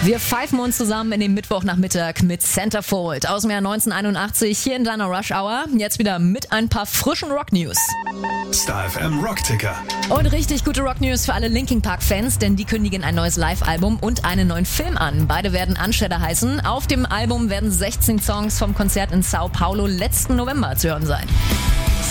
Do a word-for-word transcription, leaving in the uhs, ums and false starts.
Wir pfeifen uns zusammen in den Mittwochnachmittag mit Centerfold aus dem Jahr neunzehnhunderteinundachtzig hier in deiner Rush Hour. Jetzt wieder mit ein paar frischen Rock-News. Star F M Rockticker. Und richtig gute Rock-News für alle Linkin Park-Fans, denn die kündigen ein neues Live-Album und einen neuen Film an. Beide werden Unshedder heißen. Auf dem Album werden sechzehn Songs vom Konzert in Sao Paulo letzten November zu hören sein.